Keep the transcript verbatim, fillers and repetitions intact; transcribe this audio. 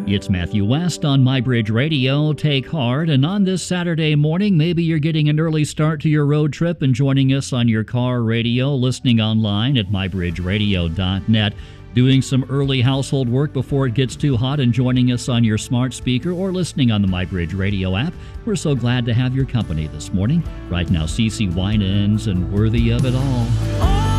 It's Matthew West on MyBridge Radio. Take heart, and on this Saturday morning, maybe you're getting an early start to your road trip and joining us on your car radio, listening online at my bridge radio dot net, doing some early household work before it gets too hot and joining us on your smart speaker or listening on the MyBridge Radio app. We're so glad to have your company this morning. Right now, CeCe Winans and Worthy of It All.